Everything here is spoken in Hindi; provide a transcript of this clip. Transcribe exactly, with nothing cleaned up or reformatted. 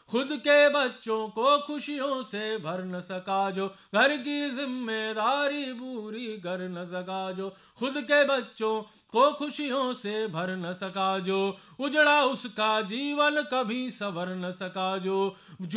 खुद के बच्चों को खुशियों से भर न सका जो, घर की जिम्मेदारी पूरी कर न सका जो, खुद के बच्चों को खुशियों से भर न सका जो, उजड़ा उसका जीवन कभी संवर न सका जो,